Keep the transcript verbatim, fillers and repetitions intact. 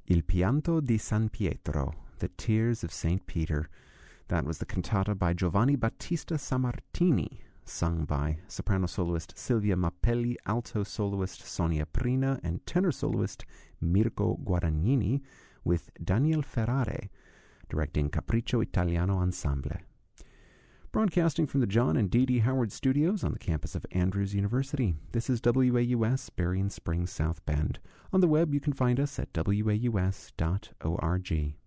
Il Pianto di San Pietro, The Tears of Saint Peter. That was the cantata by Giovanni Battista Sammartini, sung by soprano soloist Silvia Mappelli, alto soloist Sonia Prina, and tenor soloist Mirko Guadagnini, with Daniel Ferrare directing Capriccio Italiano Ensemble. Broadcasting from the John and Dee Dee Howard Studios on the campus of Andrews University, this is W A U S, Berrien Springs, South Bend. On the web, you can find us at W A U S dot org.